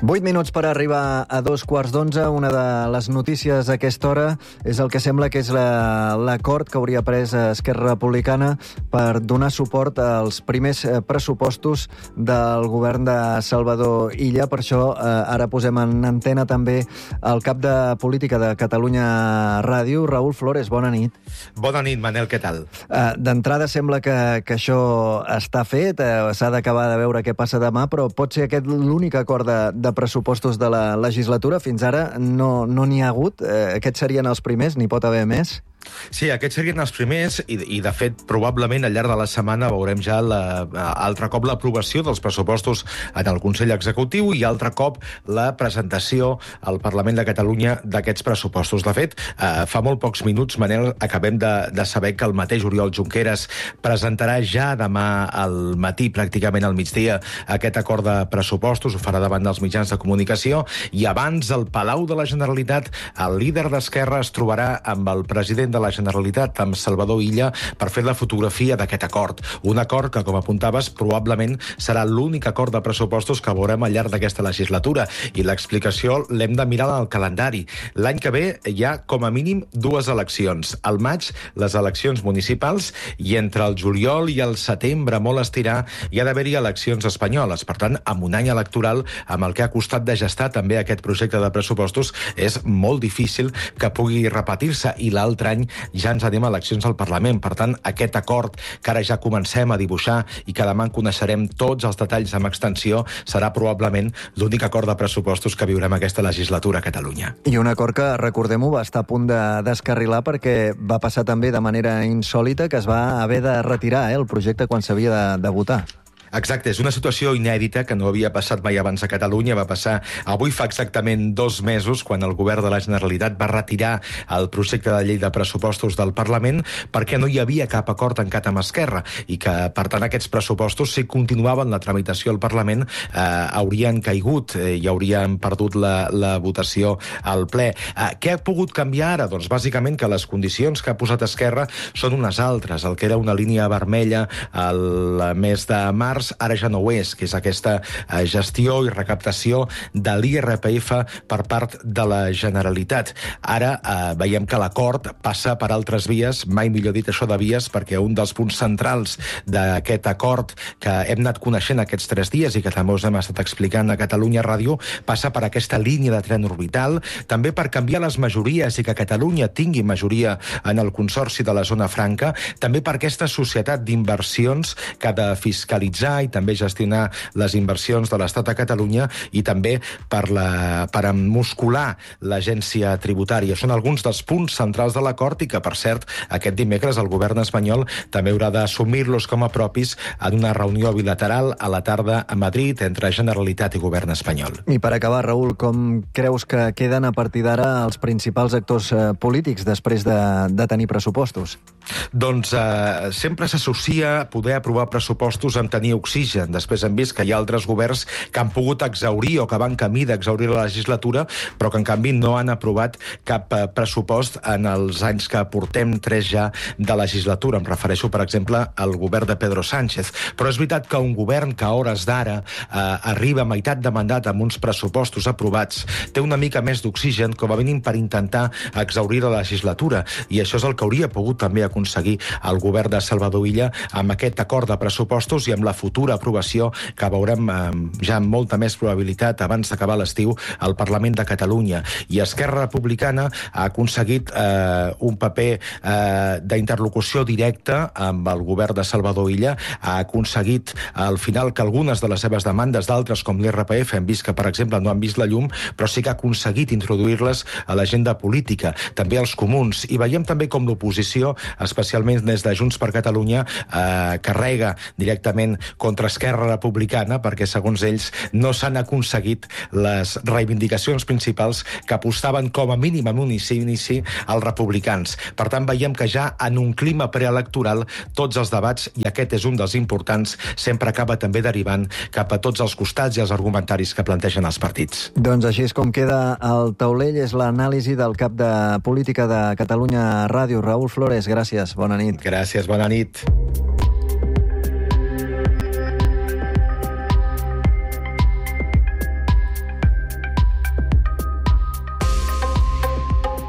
8 minuts per arribar a 2:15. Una de les notícies a aquesta hora és el que sembla que és l'acord que hauria pres Esquerra Republicana per donar suport als primers pressupostos del govern de Salvador Illa. Per això ara posem en antena també el cap de política de Catalunya Ràdio, Raül Flores. Bona nit. Bona nit, Manel, què tal? D'entrada sembla que això està fet, s'ha d'acabar de veure què passa demà, però pot ser aquest l'únic acord de pressupostos de la legislatura. Fins ara no n'hi ha hagut. Aquests serien els primers, n'hi pot haver més? Sí, aquests serien els primers i de fet, probablement al llarg de la setmana veurem ja altre cop l'aprovació dels pressupostos en el Consell Executiu i altre cop la presentació al Parlament de Catalunya d'aquests pressupostos. De fet, fa molt pocs minuts, Manel, acabem de saber que el mateix Oriol Junqueras presentarà ja demà al matí, pràcticament al migdia, aquest acord de pressupostos, ho farà davant dels mitjans de comunicació, i abans al Palau de la Generalitat el líder d'Esquerra es trobarà amb el president de la Generalitat, amb Salvador Illa, per fer la fotografia d'aquest acord. Un acord que, com apuntaves, probablement serà l'únic acord de pressupostos que veurem al llarg d'aquesta legislatura. I l'explicació l'hem de mirar en el calendari. L'any que ve hi ha, com a mínim, dues eleccions. Al maig, les eleccions municipals, i entre el juliol i el setembre, molt estirar, hi ha d'haver-hi eleccions espanyoles. Per tant, amb un any electoral, amb el que ha costat de gestar també aquest projecte de pressupostos, és molt difícil que pugui repetir-se, i l'altre any ja ens anem a eleccions al Parlament. Per tant, aquest acord que ara ja comencem a dibuixar i que demà en coneixerem tots els detalls amb extensió, serà probablement l'únic acord de pressupostos que viurem aquesta legislatura a Catalunya. I un acord que, recordem-ho, va estar a punt de descarrilar perquè va passar també de manera insòlita que es va haver de retirar el projecte quan s'havia de votar. Exacte, és una situació inèdita que no havia passat mai abans a Catalunya. Va passar avui fa exactament 2 mesos, quan el govern de la Generalitat va retirar el projecte de llei de pressupostos del Parlament perquè no hi havia cap acord tancat amb Esquerra i que, per tant, aquests pressupostos, si continuaven la tramitació al Parlament, haurien caigut i haurien perdut la votació al ple. Què ha pogut canviar ara? Doncs bàsicament que les condicions que ha posat Esquerra són unes altres. El que era una línia vermella al mes de març ara ja no ho és, que és aquesta gestió i recaptació de l'IRPF per part de la Generalitat. Ara veiem que l'acord passa per altres vies, mai millor dit això de vies, perquè un dels punts centrals d'aquest acord que hem anat coneixent aquests 3 dies i que també us hem estat explicant a Catalunya Ràdio, passa per aquesta línia de tren orbital, també per canviar les majories i que Catalunya tingui majoria en el Consorci de la Zona Franca, també per aquesta societat d'inversions que ha de fiscalitzar i també gestionar les inversions de l'Estat a Catalunya, i també per muscular l'agència tributària. Són alguns dels punts centrals de l'acord i que, per cert, aquest dimecres el govern espanyol també haurà d'assumir-los com a propis en una reunió bilateral a la tarda a Madrid entre Generalitat i govern espanyol. I per acabar, Raül, com creus que queden a partir d'ara els principals actors polítics després de tenir pressupostos? Doncs sempre s'associa poder aprovar pressupostos amb tenir oxigen. Després hem vist que hi ha altres governs que han pogut exhaurir o que van camí d'exhaurir la legislatura, però que en canvi no han aprovat cap pressupost en els anys que portem 3 ja de legislatura. Em refereixo, per exemple, al govern de Pedro Sánchez. Però és veritat que un govern que a hores d'ara arriba a meitat de mandat amb uns pressupostos aprovats té una mica més d'oxigen, com a mínim per intentar exhaurir la legislatura. I això és el que hauria pogut també aconseguir el govern de Salvador Illa amb aquest acord de pressupostos i amb la futura aprovació que veurem ja amb molta més probabilitat abans d'acabar l'estiu al Parlament de Catalunya. I Esquerra Republicana ha aconseguit un paper d'interlocució directa amb el govern de Salvador Illa, ha aconseguit al final que algunes de les seves demandes, d'altres com l'IRPF, hem vist que, per exemple, no han vist la llum, però sí que ha aconseguit introduir-les a l'agenda política, també els comuns. I veiem també com l'oposició, especialment des de Junts per Catalunya, carrega directament contra Esquerra Republicana perquè, segons ells, no s'han aconseguit les reivindicacions principals que apostaven com a mínim en un inici als republicans. Per tant, veiem que ja en un clima preelectoral tots els debats, i aquest és un dels importants, sempre acaba també derivant cap a tots els costats i els argumentaris que plantegen els partits. Doncs així és com queda el taulell, és l'anàlisi del cap de política de Catalunya Ràdio. Raül Flores, gràcies, bona nit. Gràcies, bona nit.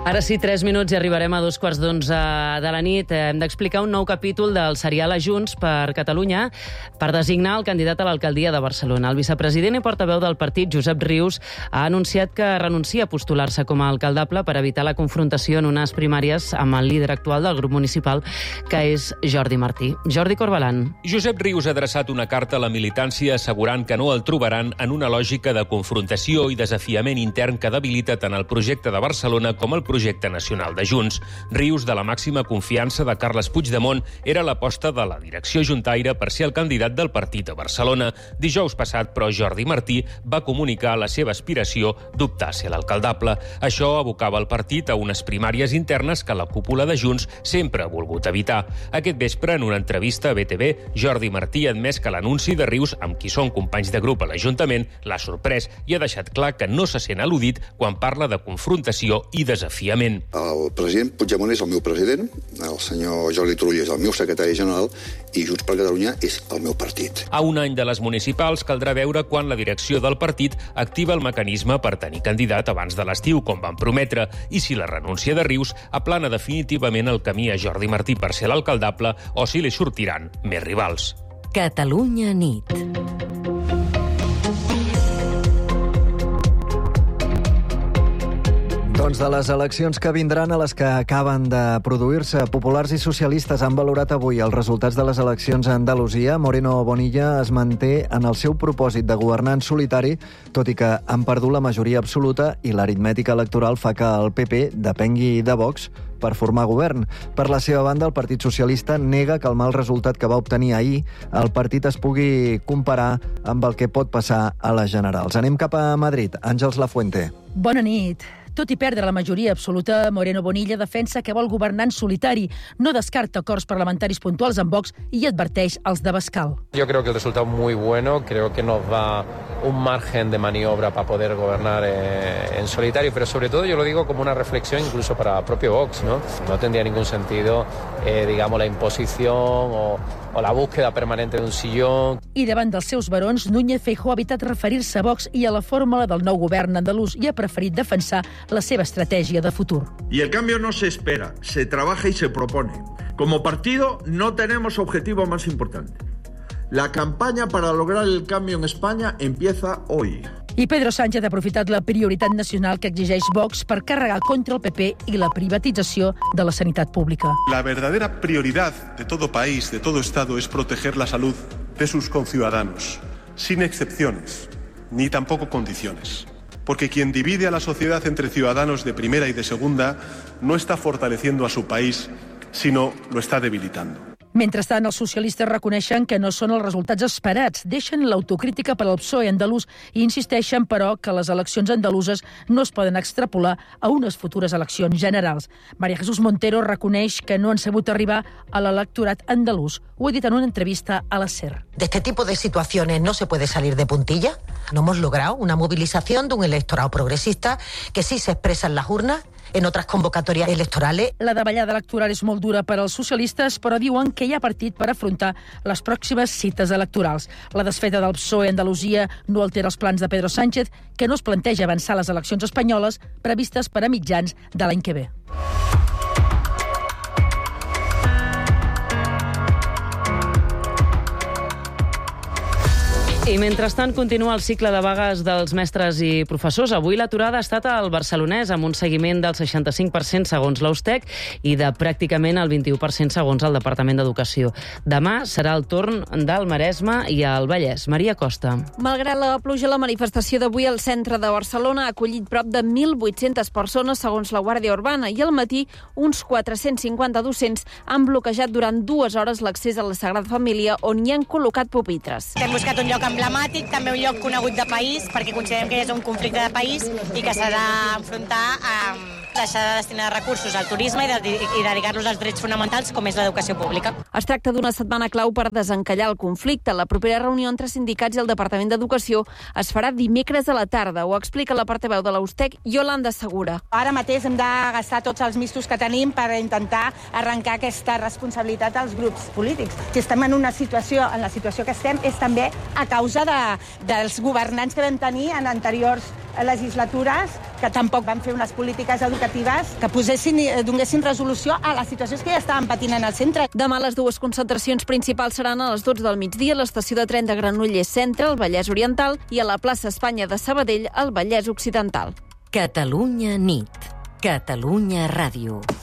Ara sí, 3 minuts i arribarem a 11:15 de la nit. Hem d'explicar un nou capítol del serial Junts per Catalunya per designar el candidat a l'alcaldia de Barcelona. El vicepresident i portaveu del partit, Josep Rius, ha anunciat que renuncia a postular-se com a alcaldable per evitar la confrontació en unes primàries amb el líder actual del grup municipal, que és Jordi Martí. Jordi Corbalan. Josep Rius ha adreçat una carta a la militància assegurant que no el trobaran en una lògica de confrontació i desafiament intern que debilita tant el projecte de Barcelona com el projecte nacional de Junts. Rius, de la màxima confiança de Carles Puigdemont, era l'aposta de la direcció juntaire per ser el candidat del partit a Barcelona. Dijous passat, però, Jordi Martí va comunicar la seva aspiració d'optar a ser l'alcaldable. Això abocava el partit a unes primàries internes que la cúpula de Junts sempre ha volgut evitar. Aquest vespre, en una entrevista a BTV, Jordi Martí ha admès que l'anunci de Rius, amb qui són companys de grup a l'Ajuntament, l'ha sorprès i ha deixat clar que no se sent al·ludit quan parla de confrontació i desafiament. El president Puigdemont és el meu president, el senyor Jordi Turull és el meu secretari general i Junts per Catalunya és el meu partit. A un any de les municipals caldrà veure quan la direcció del partit activa el mecanisme per tenir candidat abans de l'estiu, com van prometre, i si la renúncia de Rius aplana definitivament el camí a Jordi Martí per ser l'alcaldable o si li sortiran més rivals. Catalunya nit. Doncs de les eleccions que vindran a les que acaben de produir-se, populars i socialistes han valorat avui els resultats de les eleccions a Andalusia. Moreno Bonilla es manté en el seu propòsit de governar en solitari, tot i que han perdut la majoria absoluta i l'aritmètica electoral fa que el PP depengui de Vox per formar govern. Per la seva banda, el Partit Socialista nega que el mal resultat que va obtenir ahir el partit es pugui comparar amb el que pot passar a les generals. Anem cap a Madrid. Àngels Lafuente. Bona nit. Tot i perdre la majoria absoluta, Moreno Bonilla defensa que vol governar en solitari, no descarta acords parlamentaris puntuals amb Vox i adverteix els d'Abascal. Yo creo que el resultado es muy bueno, creo que nos da un margen de maniobra para poder gobernar en solitario, pero sobre todo yo lo digo como una reflexión incluso para el propio Vox, ¿no? No tendría ningún sentido, digamos, la imposición o la búsqueda permanente de un sillón. I davant dels seus barons, Núñez Feijóo ha evitat referir-se a Vox i a la fórmula del nou govern andalús i ha preferit defensar la seva estratègia de futur. Y el cambio no se espera, se trabaja y se propone. Como partido no tenemos objetivo más importante. La campaña para lograr el cambio en España empieza hoy. I Pedro Sánchez ha aprofitat la prioritat nacional que exigeix Vox per carregar contra el PP i la privatització de la sanitat pública. La verdadera prioridad de todo país, de todo Estado, es proteger la salud de sus conciudadanos, sin excepciones, ni tampoco condiciones. Porque quien divide a la sociedad entre ciudadanos de primera y de segunda no está fortaleciendo a su país, sino lo está debilitando. Mentrestant, els socialistes reconeixen que no són els resultats esperats, deixen l'autocrítica per al PSOE andalús i insisteixen, però, que les eleccions andaluses no es poden extrapolar a unes futures eleccions generals. María Jesús Montero reconeix que no han sabut arribar a l'electorat andalús. Ho ha dit en una entrevista a la SER. De este tipo de situaciones no se puede salir de puntilla. No hemos logrado una movilización de un electorado progresista que sí se expresa en las urnas, en otras convocatorias electorales. La davallada electoral és molt dura per als socialistes, però diuen que hi ha partit per afrontar les pròximes cites electorals. La desfeta del PSOE a Andalusia no altera els plans de Pedro Sánchez, que no es planteja avançar les eleccions espanyoles previstes per a mitjans de l'any que ve. I mentrestant continua el cicle de vagues dels mestres i professors. Avui l'aturada ha estat al Barcelonès, amb un seguiment del 65% segons l'Austec i de pràcticament el 21% segons el Departament d'Educació. Demà serà el torn del Maresme i el Vallès. Maria Costa. Malgrat la pluja, la manifestació d'avui al centre de Barcelona ha acollit prop de 1.800 persones segons la Guàrdia Urbana i al matí uns 450 docents han bloquejat durant 2 hores l'accés a la Sagrada Família on hi han col·locat pupitres. Hem buscat un lloc emblemàtic, també un lloc conegut de país, perquè considerem que és un conflicte de país i que s'ha d'enfrontar a deixar de destinar recursos al turisme i dedicar-los als drets fonamentals, com és l'educació pública. Es tracta d'una setmana clau per desencallar el conflicte. La propera reunió entre sindicats i el Departament d'Educació es farà dimecres a la tarda. Ho explica la portaveu de la USTEC, Yolanda Segura. Ara mateix hem de gastar tots els mistos que tenim per intentar arrencar aquesta responsabilitat als grups polítics. Si estem en la situació que estem, és també a causa dels governants que vam tenir en anteriors legislatures, que tampoc van fer unes polítiques educatives que donessin resolució a les situacions que ja estaven patint en el centre. Demà les dues concentracions principals seran a les 12 del migdia a l'estació de tren de Granollers Centre, al Vallès Oriental, i a la plaça Espanya de Sabadell, al Vallès Occidental. Catalunya nit. Catalunya Ràdio.